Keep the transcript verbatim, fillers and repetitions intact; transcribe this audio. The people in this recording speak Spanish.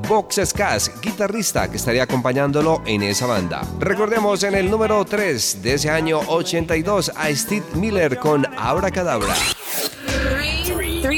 Box Scaz, guitarrista que estaría acompañándolo en esa banda. Recordemos en el número tres de ese año ochenta y dos a Steve Miller con Abracadabra.